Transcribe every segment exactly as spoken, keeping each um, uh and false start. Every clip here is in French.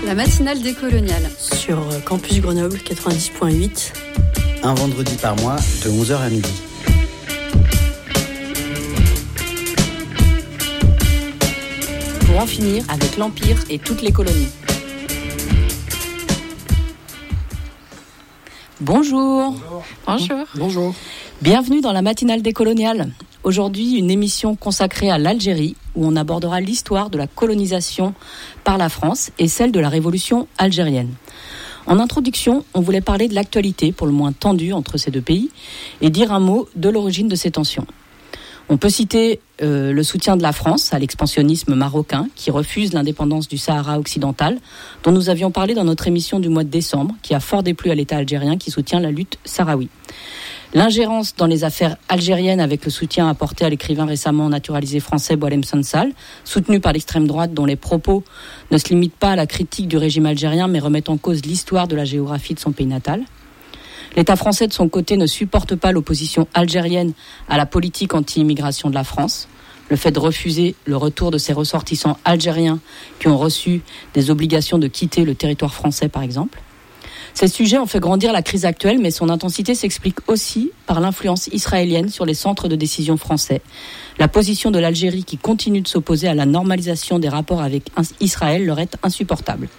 La matinale décoloniale. Sur Campus Grenoble quatre-vingt-dix point huit. Un vendredi par mois de onze heures à midi. Pour en finir avec l'Empire et toutes les colonies. Bonjour. Bonjour. Bonjour. Bonjour. Bienvenue dans la matinale décoloniale. Aujourd'hui, une émission consacrée à l'Algérie, où on abordera l'histoire de la colonisation par la France et celle de la révolution algérienne. En introduction, on voulait parler de l'actualité, pour le moins tendue, entre ces deux pays, et dire un mot de l'origine de ces tensions. On peut citer euh, le soutien de la France à l'expansionnisme marocain, qui refuse l'indépendance du Sahara occidental, dont nous avions parlé dans notre émission du mois de décembre, qui a fort déplu à l'État algérien qui soutient la lutte sahraoui. L'ingérence dans les affaires algériennes avec le soutien apporté à l'écrivain récemment naturalisé français Boualem Sansal, soutenu par l'extrême droite dont les propos ne se limitent pas à la critique du régime algérien mais remettent en cause l'histoire de la géographie de son pays natal. L'État français de son côté ne supporte pas l'opposition algérienne à la politique anti-immigration de la France, le fait de refuser le retour de ses ressortissants algériens qui ont reçu des obligations de quitter le territoire français par exemple. Ces sujets ont fait grandir la crise actuelle, mais son intensité s'explique aussi par l'influence israélienne sur les centres de décision français. La position de l'Algérie qui continue de s'opposer à la normalisation des rapports avec Israël leur est insupportable.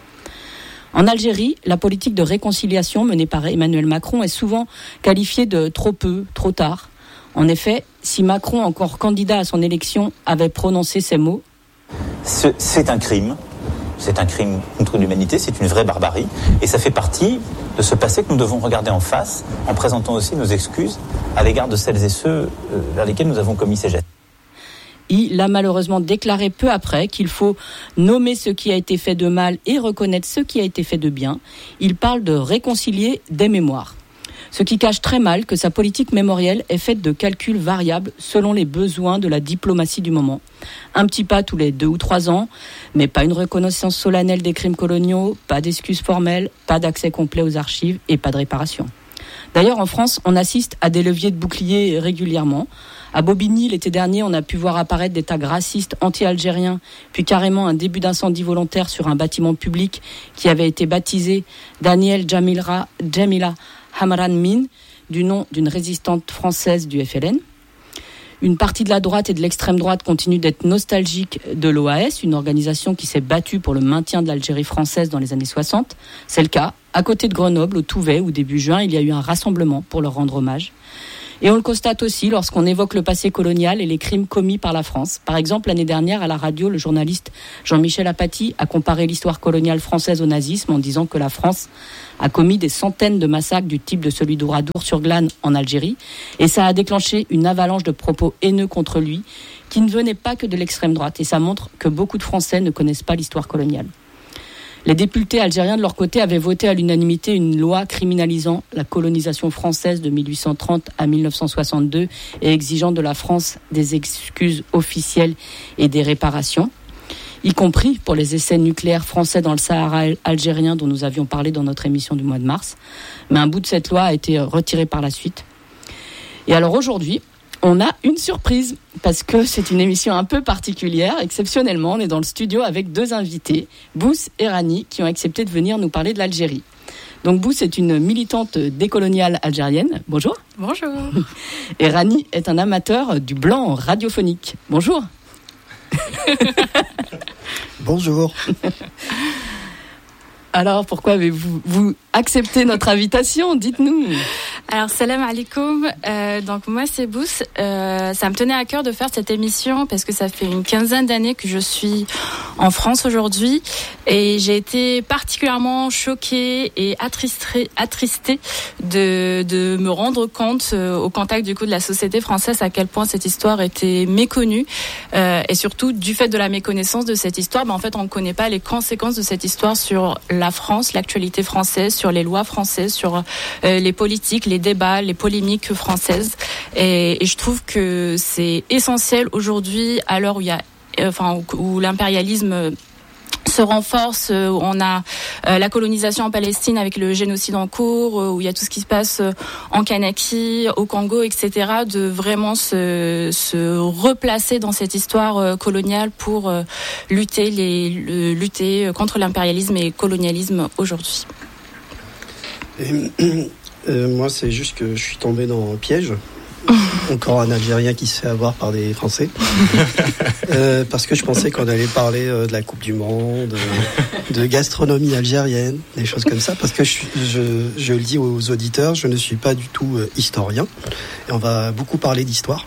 En Algérie, la politique de réconciliation menée par Emmanuel Macron est souvent qualifiée de trop peu, trop tard. En effet, si Macron, encore candidat à son élection, avait prononcé ces mots... Ce, c'est un crime. C'est un crime contre l'humanité, c'est une vraie barbarie. Et ça fait partie de ce passé que nous devons regarder en face, en présentant aussi nos excuses à l'égard de celles et ceux vers lesquels nous avons commis ces gestes. Il a malheureusement déclaré peu après qu'il faut nommer ce qui a été fait de mal et reconnaître ce qui a été fait de bien. Il parle de réconcilier des mémoires. Ce qui cache très mal que sa politique mémorielle est faite de calculs variables selon les besoins de la diplomatie du moment. Un petit pas tous les deux ou trois ans, mais pas une reconnaissance solennelle des crimes coloniaux, pas d'excuses formelles, pas d'accès complet aux archives et pas de réparation. D'ailleurs, en France, on assiste à des leviers de bouclier régulièrement. À Bobigny, l'été dernier, on a pu voir apparaître des tags racistes anti-algériens, puis carrément un début d'incendie volontaire sur un bâtiment public qui avait été baptisé Daniel Jamila, Jamila Hamran Min, du nom d'une résistante française du F L N. Une partie de la droite et de l'extrême droite continue d'être nostalgique de l'O A S, une organisation qui s'est battue pour le maintien de l'Algérie française dans les années soixante. C'est le cas, à côté de Grenoble, au Touvet, où début juin, il y a eu un rassemblement pour leur rendre hommage. Et on le constate aussi lorsqu'on évoque le passé colonial et les crimes commis par la France. Par exemple, l'année dernière, à la radio, le journaliste Jean-Michel Apathy a comparé l'histoire coloniale française au nazisme en disant que la France a commis des centaines de massacres du type de celui d'Ouradour-sur-Glane en Algérie. Et ça a déclenché une avalanche de propos haineux contre lui qui ne venaient pas que de l'extrême droite. Et ça montre que beaucoup de Français ne connaissent pas l'histoire coloniale. Les députés algériens, de leur côté, avaient voté à l'unanimité une loi criminalisant la colonisation française de mille huit cent trente à mille neuf cent soixante-deux et exigeant de la France des excuses officielles et des réparations, y compris pour les essais nucléaires français dans le Sahara algérien dont nous avions parlé dans notre émission du mois de mars. Mais un bout de cette loi a été retiré par la suite. Et alors aujourd'hui, on a une surprise, parce que c'est une émission un peu particulière. Exceptionnellement, on est dans le studio avec deux invités, Bous et Rani, qui ont accepté de venir nous parler de l'Algérie. Donc Bous est une militante décoloniale algérienne. Bonjour. Bonjour. Et Rani est un amateur du blanc radiophonique. Bonjour. Bonjour. Alors, pourquoi avez-vous vous accepté notre invitation ? Dites-nous. Alors, salam alaikum. Euh, donc, moi, c'est Bous. Euh, ça me tenait à cœur de faire cette émission parce que ça fait une quinzaine d'années que je suis en France aujourd'hui. Et j'ai été particulièrement choquée et attristée, attristée de, de me rendre compte euh, au contact du coup de la société française à quel point cette histoire était méconnue. Euh, et surtout, du fait de la méconnaissance de cette histoire, ben, en fait, on ne connaît pas les conséquences de cette histoire sur la France, l'actualité française, sur les lois françaises, sur euh, les politiques, les débats, les polémiques françaises. Et, et je trouve que c'est essentiel aujourd'hui, à l'heure où il y a, enfin, où, où l'impérialisme se renforce. On a euh, la colonisation en Palestine avec le génocide en cours, euh, où il y a tout ce qui se passe en Kanaki, au Congo, et cetera. De vraiment se, se replacer dans cette histoire euh, coloniale pour euh, lutter, les, le, lutter contre l'impérialisme et le colonialisme aujourd'hui. Et, euh, moi, c'est juste que je suis tombé dans un piège. Encore un Algérien qui se fait avoir par des Français. euh, parce que je pensais qu'on allait parler euh, de la Coupe du Monde, euh, de gastronomie algérienne, des choses comme ça. Parce que je, je, je le dis aux auditeurs, je ne suis pas du tout euh, historien. Et on va beaucoup parler d'histoire.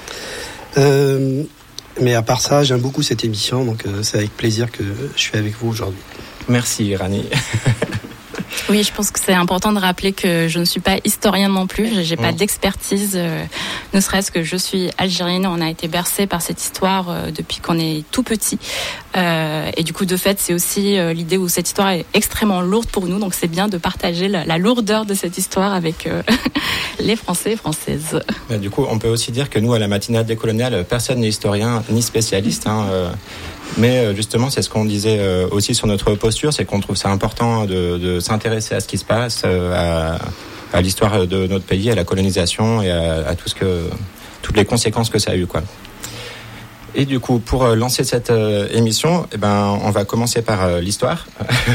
Euh, mais à part ça, j'aime beaucoup cette émission. Donc euh, c'est avec plaisir que je suis avec vous aujourd'hui. Merci Rani. Oui, je pense que c'est important de rappeler que je ne suis pas historienne non plus. J'ai pas mmh. d'expertise, euh, ne serait-ce que je suis algérienne. On a été bercé par cette histoire euh, depuis qu'on est tout petit. Euh, et du coup, de fait, c'est aussi euh, l'idée où cette histoire est extrêmement lourde pour nous. Donc, c'est bien de partager la, la lourdeur de cette histoire avec euh, les Français et Françaises. Bah, du coup, on peut aussi dire que nous, à la matinale décoloniale, personne n'est historien ni spécialiste. Hein, euh... Mais justement, c'est ce qu'on disait aussi sur notre posture, c'est qu'on trouve ça important de, de s'intéresser à ce qui se passe, à, à l'histoire de notre pays, à la colonisation et à, à tout ce que, toutes les conséquences que ça a eu, quoi. Et du coup, pour lancer cette émission, eh ben, on va commencer par l'histoire.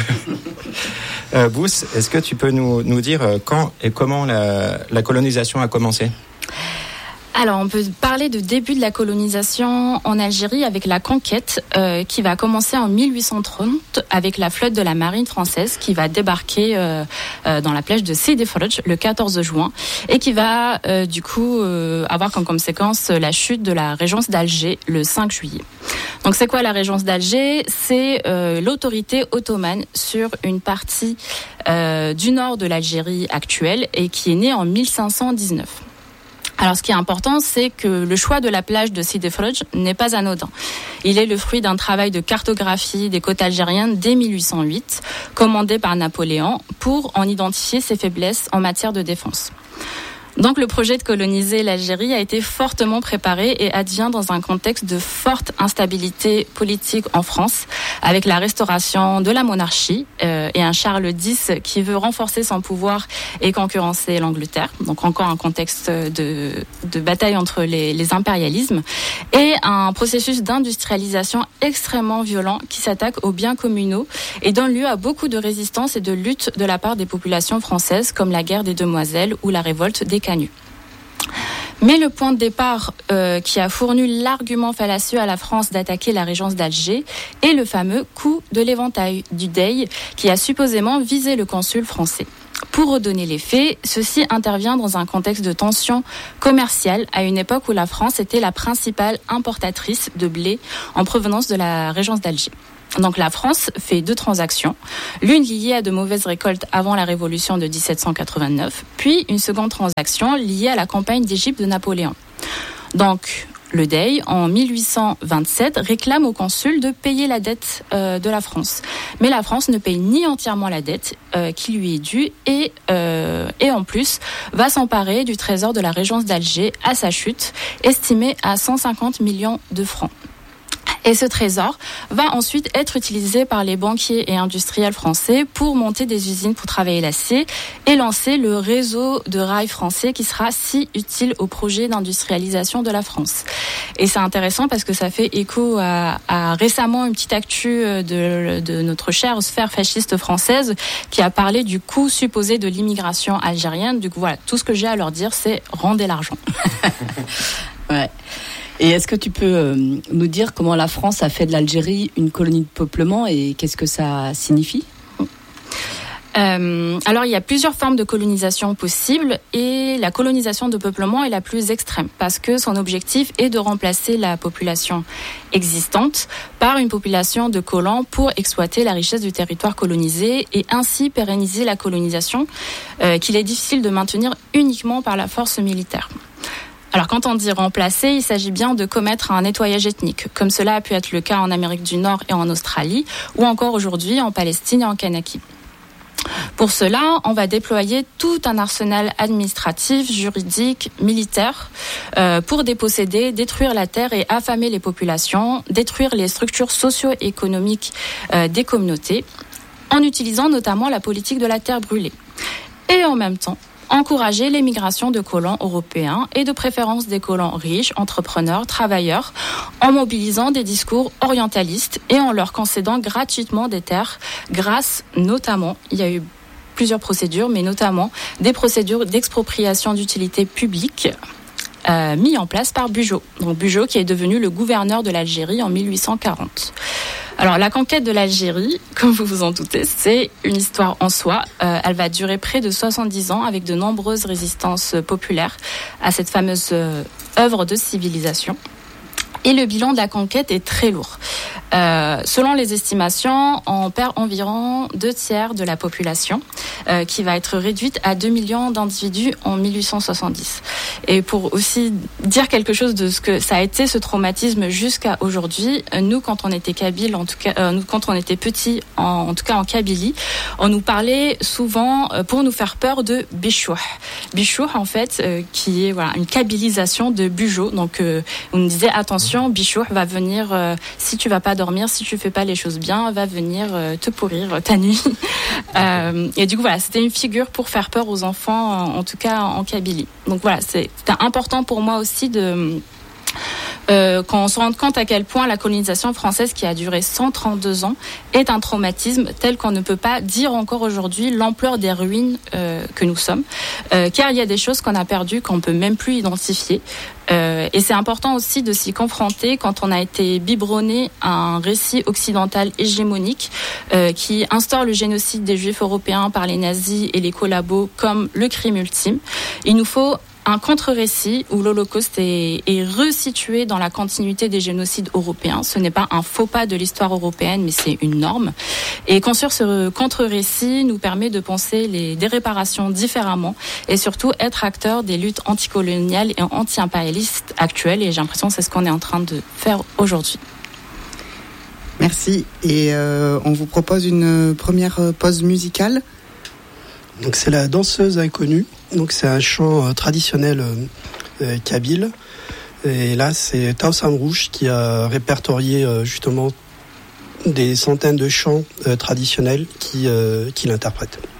euh, Bous, est-ce que tu peux nous, nous dire quand et comment la, la colonisation a commencé ? Alors, on peut parler de début de la colonisation en Algérie avec la conquête euh, qui va commencer en mille huit cent trente avec la flotte de la marine française qui va débarquer euh, euh, dans la plage de Sidi Frodj le quatorze juin et qui va euh, du coup euh, avoir comme conséquence la chute de la régence d'Alger le cinq juillet. Donc, c'est quoi la régence d'Alger ? C'est euh, l'autorité ottomane sur une partie euh, du nord de l'Algérie actuelle et qui est née en mille cinq cent dix-neuf. Alors, ce qui est important, c'est que le choix de la plage de Sidi Frodj n'est pas anodin. Il est le fruit d'un travail de cartographie des côtes algériennes dès mille huit cent huit, commandé par Napoléon, pour en identifier ses faiblesses en matière de défense. Donc, le projet de coloniser l'Algérie a été fortement préparé et advient dans un contexte de forte instabilité politique en France, avec la restauration de la monarchie euh, et un Charles X qui veut renforcer son pouvoir et concurrencer l'Angleterre. Donc, encore un contexte de, de bataille entre les, les impérialismes et un processus d'industrialisation extrêmement violent qui s'attaque aux biens communaux et donne lieu à beaucoup de résistance et de lutte de la part des populations françaises, comme la guerre des Demoiselles ou la révolte des Canuts. Mais le point de départ euh, qui a fourni l'argument fallacieux à la France d'attaquer la régence d'Alger est le fameux coup de l'éventail du Dey qui a supposément visé le consul français. Pour redonner les faits, ceci intervient dans un contexte de tension commerciale à une époque où la France était la principale importatrice de blé en provenance de la régence d'Alger. Donc la France fait deux transactions, l'une liée à de mauvaises récoltes avant la Révolution de dix-sept cent quatre-vingt-neuf, puis une seconde transaction liée à la campagne d'Égypte de Napoléon. Donc le Dey, en mille huit cent vingt-sept, réclame au consul de payer la dette euh, de la France. Mais la France ne paye ni entièrement la dette euh, qui lui est due et, euh, et en plus va s'emparer du trésor de la régence d'Alger à sa chute, estimé à cent cinquante millions de francs. Et ce trésor va ensuite être utilisé par les banquiers et industriels français pour monter des usines pour travailler l'acier et lancer le réseau de rails français qui sera si utile au projet d'industrialisation de la France. Et c'est intéressant parce que ça fait écho à, à récemment une petite actu de, de notre chère sphère fasciste française qui a parlé du coût supposé de l'immigration algérienne. Du coup, voilà, tout ce que j'ai à leur dire, c'est rendez l'argent. Ouais. Et est-ce que tu peux euh, nous dire comment la France a fait de l'Algérie une colonie de peuplement et qu'est-ce que ça signifie ? Euh, alors, il y a plusieurs formes de colonisation possibles et la colonisation de peuplement est la plus extrême parce que son objectif est de remplacer la population existante par une population de colons pour exploiter la richesse du territoire colonisé et ainsi pérenniser la colonisation euh, qu'il est difficile de maintenir uniquement par la force militaire. Alors, quand on dit remplacer, il s'agit bien de commettre un nettoyage ethnique, comme cela a pu être le cas en Amérique du Nord et en Australie, ou encore aujourd'hui en Palestine et en Kanaki. Pour cela, on va déployer tout un arsenal administratif, juridique, militaire euh, pour déposséder, détruire la terre et affamer les populations, détruire les structures socio-économiques euh, des communautés, en utilisant notamment la politique de la terre brûlée. Et en même temps, encourager l'émigration de colons européens et de préférence des colons riches, entrepreneurs, travailleurs, en mobilisant des discours orientalistes et en leur concédant gratuitement des terres grâce notamment, il y a eu plusieurs procédures, mais notamment des procédures d'expropriation d'utilité publique euh, mis en place par Bugeaud. Donc Bugeaud qui est devenu le gouverneur de l'Algérie en mille huit cent quarante. Alors la conquête de l'Algérie, comme vous vous en doutez, c'est une histoire en soi. Euh, elle va durer près de soixante-dix ans avec de nombreuses résistances populaires à cette fameuse euh, œuvre de civilisation. Et le bilan de la conquête est très lourd. Euh, selon les estimations, on perd environ deux tiers de la population, euh, qui va être réduite à deux millions d'individus en mille huit cent soixante-dix. Et pour aussi dire quelque chose de ce que ça a été ce traumatisme jusqu'à aujourd'hui, nous quand on était Kabyle, en tout cas, euh, nous quand on était petits, en, en tout cas en Kabylie, on nous parlait souvent euh, pour nous faire peur de Bichouh. Bichouh en fait, euh, qui est voilà une kabylisation de Bugeaud. Donc euh, on nous disait attention, Bichouh va venir euh, si tu vas pas dormir, si tu fais pas les choses bien, va venir euh, te pourrir euh, ta nuit. euh, et du coup voilà, c'était une figure pour faire peur aux enfants, en, en tout cas en Kabylie. Donc voilà, c'est, c'était important pour moi aussi de Euh, qu'on se rende compte à quel point la colonisation française, qui a duré cent trente-deux ans, est un traumatisme tel qu'on ne peut pas dire encore aujourd'hui l'ampleur des ruines euh, que nous sommes, euh, car il y a des choses qu'on a perdues, qu'on ne peut même plus identifier. Euh, et c'est important aussi de s'y confronter quand on a été biberonné à un récit occidental hégémonique euh, qui instaure le génocide des Juifs européens par les nazis et les collabos comme le crime ultime. Il nous faut un contre-récit où l'Holocauste est, est resitué dans la continuité des génocides européens. Ce n'est pas un faux pas de l'histoire européenne, mais c'est une norme. Et construire ce contre-récit nous permet de penser les, des réparations différemment et surtout être acteur des luttes anticoloniales et anti-impérialistes actuelles. Et j'ai l'impression que c'est ce qu'on est en train de faire aujourd'hui. Merci. Et euh, on vous propose une première pause musicale. Donc c'est la danseuse inconnue. Donc c'est un chant euh, traditionnel euh, euh, kabyle. Et là c'est Taoussam Rouge qui a répertorié euh, justement des centaines de chants euh, traditionnels qui, euh, qui l'interprètent.